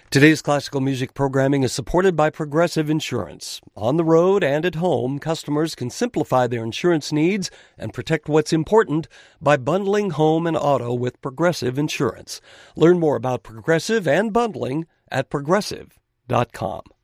Today's classical music programming is supported by Progressive Insurance. On the road and at home, customers can simplify their insurance needs and protect what's important by bundling home and auto with Progressive Insurance. Learn more about Progressive and bundling at Progressive.com.